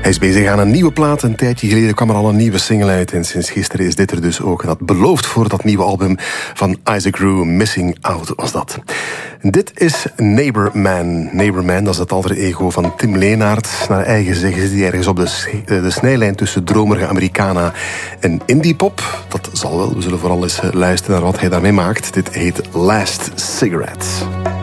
Hij is bezig aan een nieuwe plaat. Een tijdje geleden kwam er al een nieuwe single uit. En sinds gisteren is dit er dus ook. En dat belooft voor dat nieuwe album van Isaac Rue. Missing Out was dat. Dit is Neighbor Man. Neighbor Man, dat is het alter ego van Tim Leenaert. Naar eigen zeggen is hij ergens op de snijlijn tussen dromerige Americana en indiepop. Dat zal wel. We zullen vooral eens luisteren naar wat hij daarmee maakt. Dit heet Last Cigarette.